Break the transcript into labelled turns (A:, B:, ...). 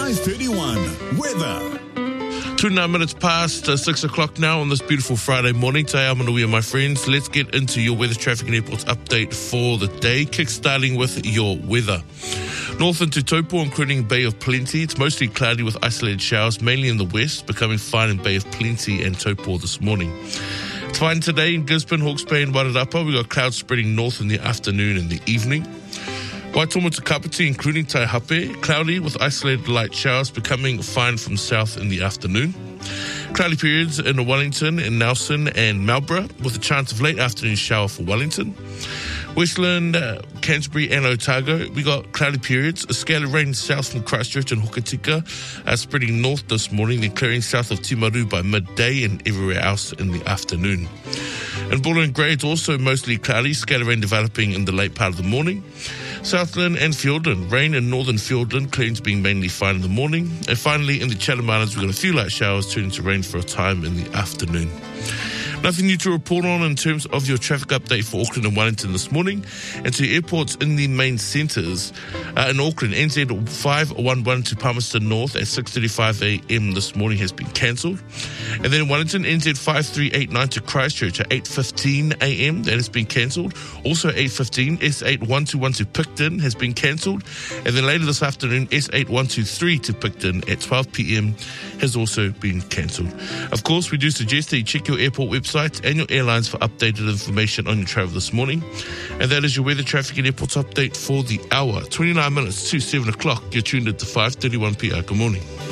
A: 5:31 weather.
B: 29 minutes past 6 o'clock now on this beautiful Friday morning. Today I'm Manuia, my friends. Let's get into your weather, traffic and airports update for the day. Kick-starting with your weather. North into Taupo, including Bay of Plenty. It's mostly cloudy with isolated showers, mainly in the west, becoming fine in Bay of Plenty and Taupo this morning. It's fine today in Gisborne, Hawke's Bay and Wairarapa. We've got clouds spreading north in the afternoon and the evening. Waitomo to Kapiti, including Taihape, cloudy with isolated light showers, becoming fine from south in the afternoon. Cloudy periods in Wellington, in Nelson and Marlborough, with a chance of late afternoon shower for Wellington. Westland, Canterbury and Otago, we got cloudy periods, a scale of rain south from Christchurch and Hokitika, spreading north this morning, then clearing south of Timaru by midday and everywhere else in the afternoon. In Buller and Grey, it's also mostly cloudy, scale of rain developing in the late part of the morning. Southland and Fiordland, rain in northern Fiordland, clouds being mainly fine in the morning. And finally, in the Chatham Islands, we've got a few light showers turning to rain for a time in the afternoon. Nothing new to report on in terms of your traffic update for Auckland and Wellington this morning. And to airports in the main centres, in Auckland, NZ 511 to Palmerston North at 6:35 a.m. this morning has been cancelled. And then in Wellington, NZ 5389 to Christchurch at 8:15 a.m. that has been cancelled. Also at 8:15, S8121 to Picton has been cancelled. And then later this afternoon, S8123 to Picton at 12 p.m. has also been cancelled. Of course, we do suggest that you check your airport website and your airlines for updated information on your travel this morning. And that is your weather, traffic and airports update for the hour. 29 minutes to 7 o'clock. You're tuned into 5:31 p.m. Good morning.